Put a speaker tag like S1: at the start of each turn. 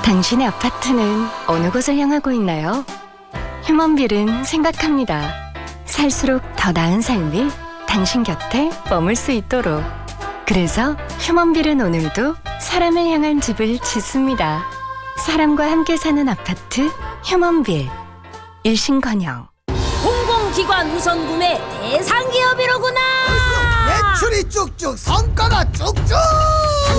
S1: 당신의 아파트는 어느 곳을 향하고 있나요? 휴먼빌은 생각합니다. 살수록 더 나은 삶이 당신 곁에 머물 수 있도록. 그래서 휴먼빌은 오늘도 사람을 향한 집을 짓습니다. 사람과 함께 사는 아파트 휴먼빌. 일신건영.
S2: 공공기관 우선 구매 대상 기업이로구나.
S3: 매출이 쭉쭉, 성과가 쭉쭉.